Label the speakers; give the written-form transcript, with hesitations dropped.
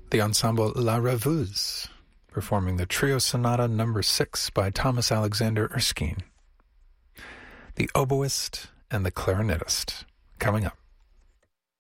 Speaker 1: the ensemble La Rêveuse, performing the Trio Sonata No. 6 by Thomas Alexander Erskine. The Oboist and the Clarinetist, coming up.